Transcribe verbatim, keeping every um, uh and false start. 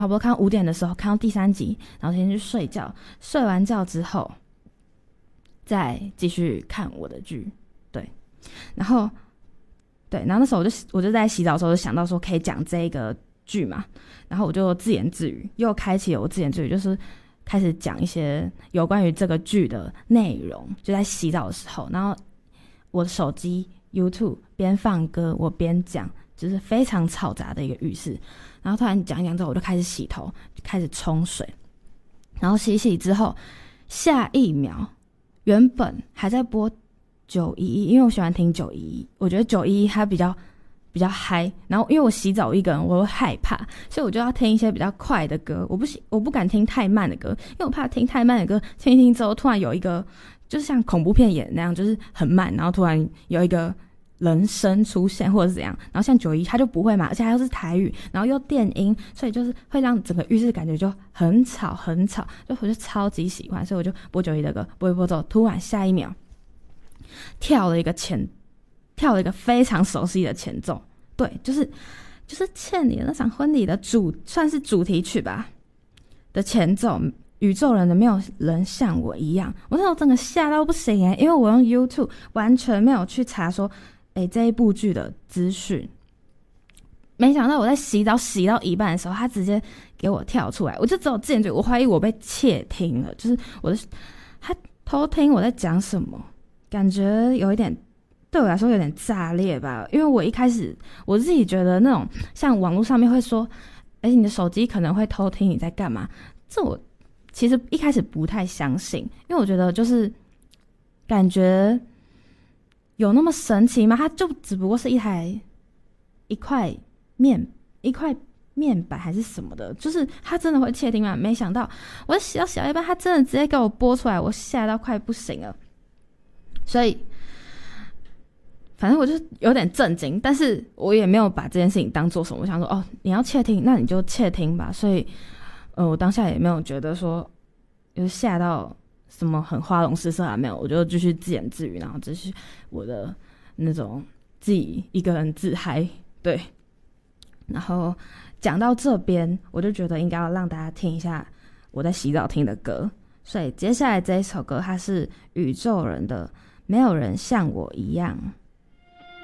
差不多看到五点的时候看到第三集，然后先去睡觉，睡完觉之后再继续看我的剧。对，然后对，然后那时候我就我就在洗澡的时候就想到说可以讲这个剧嘛，然后我就自言自语，又开启了我自言自语，就是开始讲一些有关于这个剧的内容，就在洗澡的时候，然后我的手机 YouTube 边放歌我边讲，就是非常嘈杂的一个浴室。然后突然讲一讲之后，我就开始洗头，就开始冲水，然后洗洗之后，下一秒原本还在播九一一，因为我喜欢听九一一，我觉得九一一它比较比较嗨，然后因为我洗澡一个人我会害怕，所以我就要听一些比较快的歌，我不我不敢听太慢的歌，因为我怕听太慢的歌，听一听之后突然有一个就是像恐怖片演那样，就是很慢，然后突然有一个人声出现或者是怎样，然后像九一它就不会嘛，而且它又是台语，然后又电音，所以就是会让整个浴室感觉就很吵很吵，就我就超级喜欢，所以我就播九一的歌，播一播之后，突然下一秒跳了一个前跳了一个非常熟悉的前奏，对，就是就是倩妮的那场婚礼的主算是主题曲吧的前奏，宇宙人的没有人像我一样，我那时候整个吓到不行耶，因为我用 YouTube 完全没有去查说诶这一部剧的资讯，没想到我在洗澡洗到一半的时候，他直接给我跳出来，我就只有自言自语，我怀疑我被窃听了，就是我的他偷听我在讲什么，感觉有一点对我来说有点炸裂吧，因为我一开始我自己觉得那种像网络上面会说诶你的手机可能会偷听你在干嘛，这我其实一开始不太相信，因为我觉得就是感觉有那么神奇吗？它就只不过是一台一块面一块面板还是什么的，就是它真的会窃听吗？没想到我洗到洗到一半，它真的直接给我播出来，我吓到快不行了。所以反正我就有点震惊，但是我也没有把这件事情当做什么，我想说哦，你要窃听，那你就窃听吧。所以呃，我当下也没有觉得说就是吓到什么很花容失色啊，没有，我就继续自言自语，然后继续我的那种自己一个人自嗨。对，然后讲到这边，我就觉得应该要让大家听一下我在洗澡听的歌，所以接下来这一首歌它是宇宙人的《没有人像我一样》。